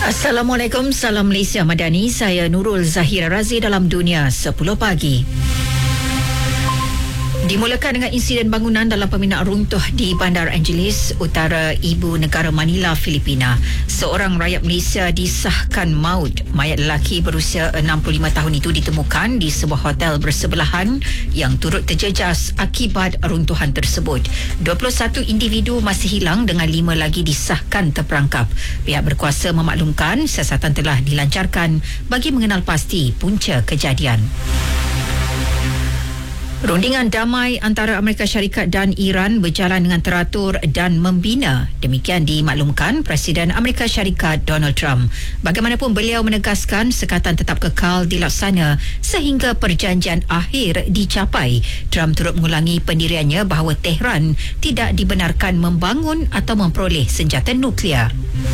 Assalamualaikum, salam Malaysia Madani. Saya Nurul Zahira Razi dalam Dunia 10 Pagi. Dimulakan dengan insiden bangunan dalam peminat runtuh di Bandar Angeles, utara ibu negara Manila, Filipina. Seorang rakyat Malaysia disahkan maut. Mayat lelaki berusia 65 tahun itu ditemukan di sebuah hotel bersebelahan yang turut terjejas akibat runtuhan tersebut. 21 individu masih hilang dengan 5 lagi disahkan terperangkap. Pihak berkuasa memaklumkan siasatan telah dilancarkan bagi mengenal pasti punca kejadian. Rundingan damai antara Amerika Syarikat dan Iran berjalan dengan teratur dan membina. Demikian dimaklumkan Presiden Amerika Syarikat Donald Trump. Bagaimanapun beliau menegaskan sekatan tetap kekal dilaksana sehingga perjanjian akhir dicapai. Trump turut mengulangi pendiriannya bahawa Tehran tidak dibenarkan membangun atau memperoleh senjata nuklear.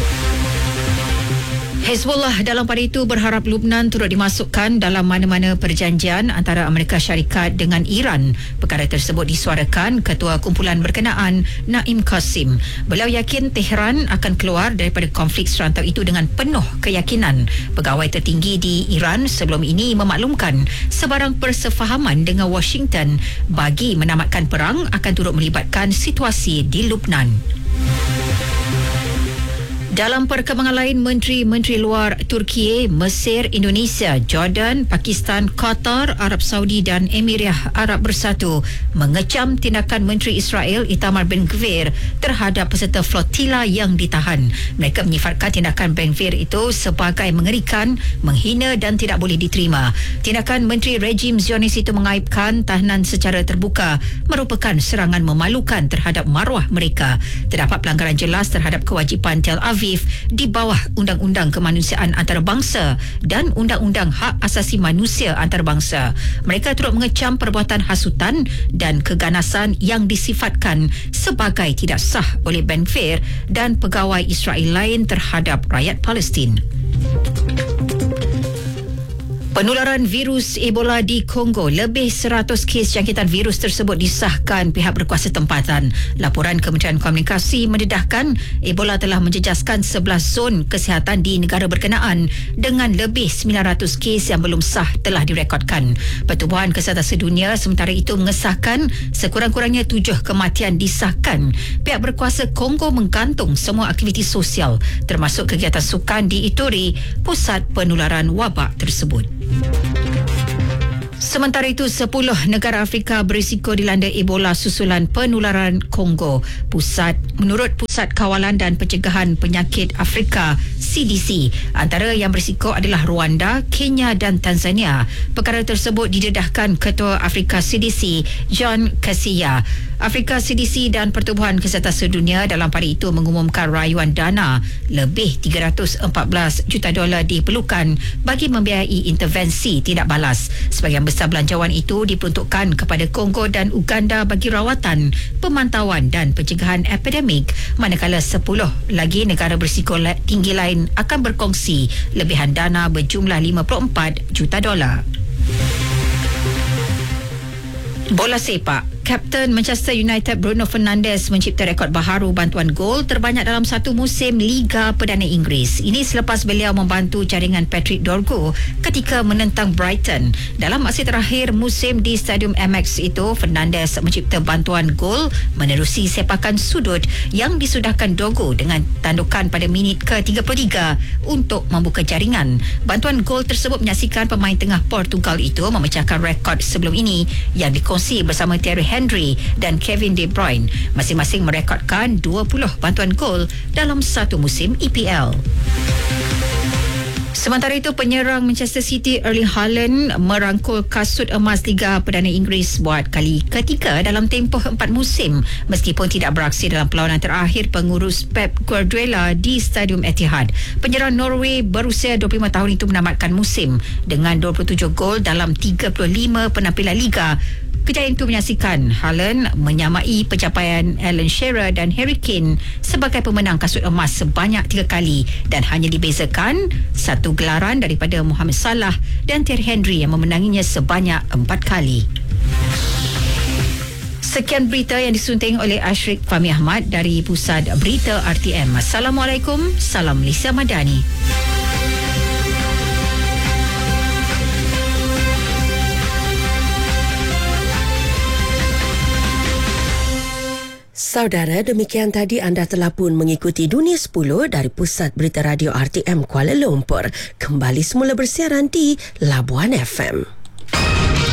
Hezbollah dalam pada itu berharap Lubnan turut dimasukkan dalam mana-mana perjanjian antara Amerika Syarikat dengan Iran. Perkara tersebut disuarakan Ketua Kumpulan Berkenaan Naim Qasim. Beliau yakin Tehran akan keluar daripada konflik serantau itu dengan penuh keyakinan. Pegawai tertinggi di Iran sebelum ini memaklumkan sebarang persefahaman dengan Washington bagi menamatkan perang akan turut melibatkan situasi di Lubnan. Dalam perkembangan lain, Menteri-Menteri Luar Turki, Mesir, Indonesia, Jordan, Pakistan, Qatar, Arab Saudi dan Emirat Arab Bersatu mengecam tindakan Menteri Israel Itamar Ben-Gvir terhadap peserta flotila yang ditahan. Mereka menyifatkan tindakan Ben-Gvir itu sebagai mengerikan, menghina dan tidak boleh diterima. Tindakan Menteri Rejim Zionis itu mengaibkan tahanan secara terbuka merupakan serangan memalukan terhadap maruah mereka. Terdapat pelanggaran jelas terhadap kewajipan Tel Aviv di bawah Undang-Undang Kemanusiaan Antarabangsa dan Undang-Undang Hak Asasi Manusia Antarabangsa. Mereka turut mengecam perbuatan hasutan dan keganasan yang disifatkan sebagai tidak sah oleh Ben-Gvir dan pegawai Israel lain terhadap rakyat Palestin. Penularan virus Ebola di Kongo. Lebih 100 kes jangkitan virus tersebut disahkan pihak berkuasa tempatan. Laporan Kementerian Komunikasi mendedahkan Ebola telah menjejaskan 11 zon kesihatan di negara berkenaan dengan lebih 900 kes yang belum sah telah direkodkan. Pertubuhan Kesihatan Sedunia sementara itu mengesahkan sekurang-kurangnya 7 kematian disahkan. Pihak berkuasa Kongo menggantung semua aktiviti sosial termasuk kegiatan sukan di Ituri, pusat penularan wabak tersebut. Sementara itu, 10 negara Afrika berisiko dilanda Ebola susulan penularan Kongo. Menurut Pusat Kawalan dan Pencegahan Penyakit Afrika CDC, antara yang berisiko adalah Rwanda, Kenya dan Tanzania. Perkara tersebut didedahkan Ketua Afrika CDC John Kaseya. Afrika CDC dan Pertubuhan Kesihatan Sedunia dalam pada itu mengumumkan rayuan dana lebih $314 juta diperlukan bagi membiayai intervensi tidak balas. Sebahagian besar belanjawan itu diperuntukkan kepada Kongo dan Uganda bagi rawatan, pemantauan dan pencegahan epidemik, manakala 10 lagi negara berisiko tinggi lain akan berkongsi lebihan dana berjumlah $54 juta. Bola sepak. Kapten Manchester United Bruno Fernandes mencipta rekod baharu bantuan gol terbanyak dalam satu musim Liga Perdana Inggeris. Ini selepas beliau membantu jaringan Patrick Dorgu ketika menentang Brighton. Dalam aksi terakhir musim di Stadium MX itu, Fernandes mencipta bantuan gol menerusi sepakan sudut yang disudahkan Dorgu dengan tandukan pada minit ke-33 untuk membuka jaringan. Bantuan gol tersebut menyaksikan pemain tengah Portugal itu memecahkan rekod sebelum ini yang dikongsi bersama Thierry Henry dan Kevin De Bruyne. Masing-masing merekodkan 20 bantuan gol dalam satu musim EPL. Sementara itu, penyerang Manchester City Erling Haaland merangkul kasut emas Liga Perdana Inggeris buat kali ketiga dalam tempoh 4 musim meskipun tidak beraksi dalam perlawanan terakhir pengurus Pep Guardiola di Stadium Etihad. Penyerang Norway berusia 25 tahun itu menamatkan musim dengan 27 gol dalam 35 penampilan Liga. Kejayaan itu menyaksikan Haaland menyamai pencapaian Alan Shearer dan Harry Kane sebagai pemenang kasut emas sebanyak 3 kali dan hanya dibezakan satu gelaran daripada Mohamed Salah dan Thierry Henry yang memenanginya sebanyak 4 kali. Sekian berita yang disunting oleh Ashrik Fahmi Ahmad dari Pusat Berita RTM. Assalamualaikum, salam Lisa Madani. Saudara, demikian tadi anda telah pun mengikuti Dunia 10 dari Pusat Berita Radio RTM Kuala Lumpur. Kembali semula bersiaran di Labuan FM.